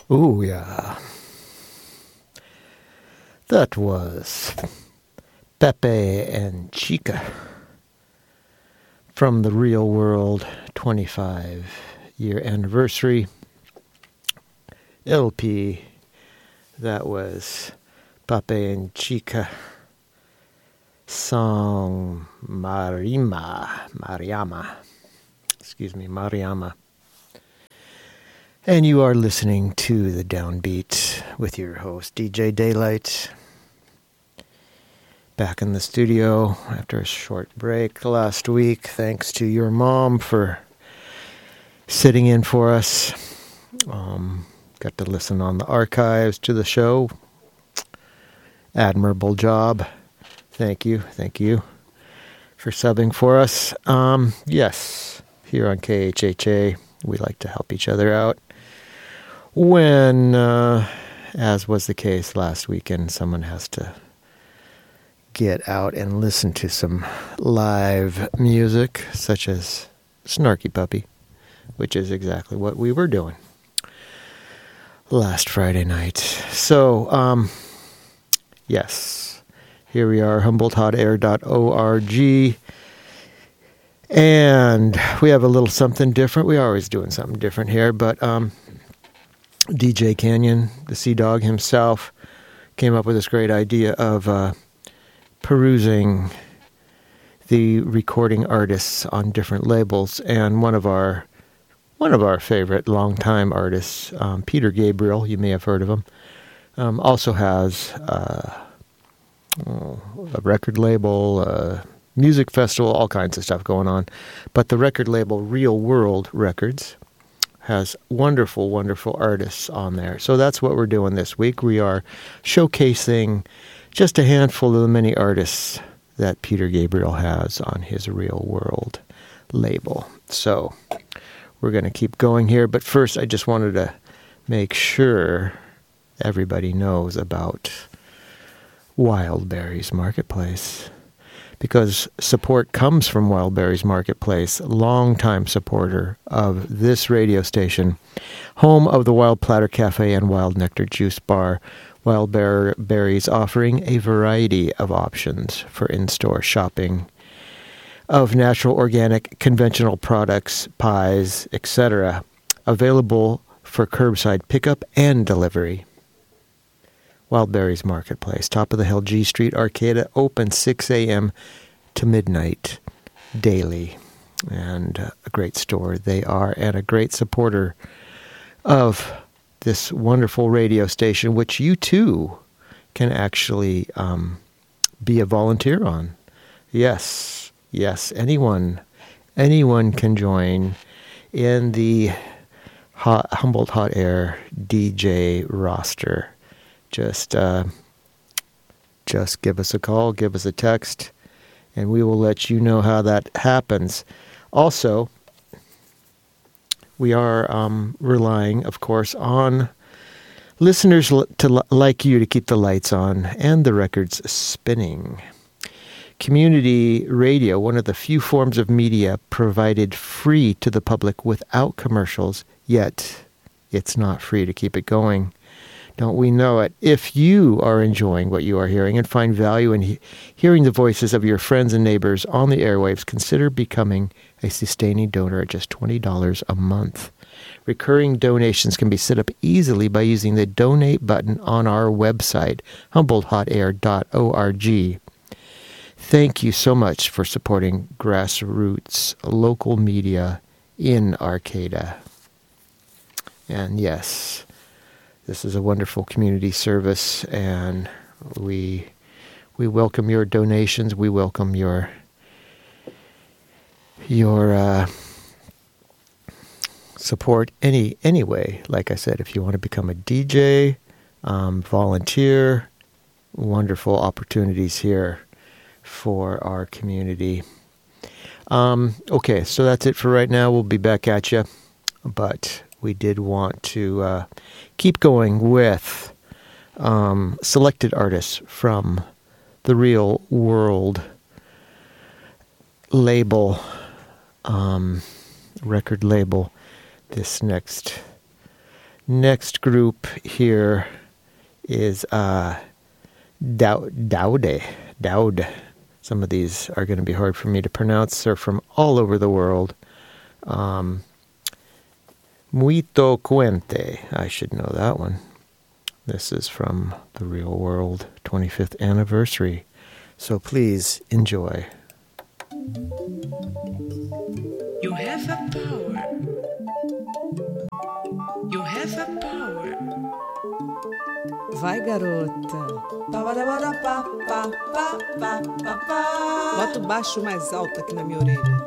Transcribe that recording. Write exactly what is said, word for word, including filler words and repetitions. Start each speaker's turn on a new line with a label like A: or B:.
A: Ooh, yeah. That was Pepe and Chica from the Real World twenty-five year anniversary L P. That was Pepe and Chica song Marima, Mariama. Excuse me, Mariama. And you are listening to The Downbeat with your host, D J Daylight. Back in the studio after a short break last week. Thanks to your mom for sitting in for us. Um, got to listen on the archives to the show. Admirable job. Thank you. Thank you for subbing for us. Um, yes, here on K H H A, we like to help each other out. When, uh, as was the case last weekend, someone has to get out and listen to some live music, such as Snarky Puppy, which is exactly what we were doing last Friday night. So, um, yes, here we are, humboldt hot air dot org. And we have a little something different. We're always doing something different here, but um, D J Canyon, the Sea Dog himself, came up with this great idea of uh, perusing the recording artists on different labels. And one of our one of our favorite longtime artists, um, Peter Gabriel, you may have heard of him, um, also has uh, a record label, a music festival, all kinds of stuff going on. But the record label Real World Records has wonderful, wonderful artists on there. So that's what we're doing this week. We are showcasing just a handful of the many artists that Peter Gabriel has on his Real World label. So we're going to keep going here. But first, I just wanted to make sure everybody knows about Wildberries Marketplace, because support comes from Wildberries Marketplace, longtime supporter of this radio station, home of the Wild Platter Cafe and Wild Nectar Juice Bar. Wildberries offering a variety of options for in-store shopping of natural, organic, conventional products, pies, et cetera, available for curbside pickup and delivery. Wildberries Marketplace, top of the hill, G Street, Arcata, open six a.m. to midnight daily. And uh, a great store they are, and a great supporter of this wonderful radio station, which you too can actually um, be a volunteer on. Yes, yes, anyone, anyone can join in the hot, Humboldt Hot Air D J roster. Just, uh, just give us a call, give us a text, and we will let you know how that happens. Also, we are um, relying, of course, on listeners l- to l- like you to keep the lights on and the records spinning. Community radio, one of the few forms of media provided free to the public without commercials, yet it's not free to keep it going. Don't we know it? If you are enjoying what you are hearing and find value in he- hearing the voices of your friends and neighbors on the airwaves, consider becoming a sustaining donor at just twenty dollars a month. Recurring donations can be set up easily by using the donate button on our website, humboldt hot air dot org. Thank you so much for supporting grassroots local media in Arcata. And yes, this is a wonderful community service, and we we welcome your donations. We welcome your your uh, support any anyway. Like I said, if you want to become a D J, um, volunteer, wonderful opportunities here for our community. Um, okay, so that's it for right now. We'll be back at you, but we did want to uh, keep going with um, selected artists from the Real World label, um, record label. This next Next group here is uh, Dau- Daude. Daude. Some of these are going to be hard for me to pronounce. They're from all over the world. Um, Muito Cuente. I should know that one. This is from the Real World twenty-fifth anniversary. So please enjoy.
B: You have a power. You have a power.
C: Vai, garota. Bota o baixo mais alto aqui na minha orelha.